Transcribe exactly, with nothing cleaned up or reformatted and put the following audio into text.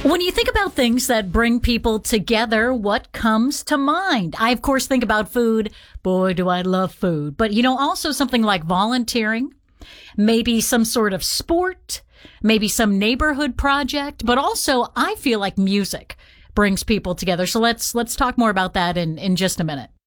When you think about things that bring people together, what comes to mind? I, of course, think about food. Boy, do I love food. But, you know, also something like volunteering, maybe some sort of sport, maybe some neighborhood project. But also, I feel like music brings people together. So let's let's talk more about that in, in just a minute.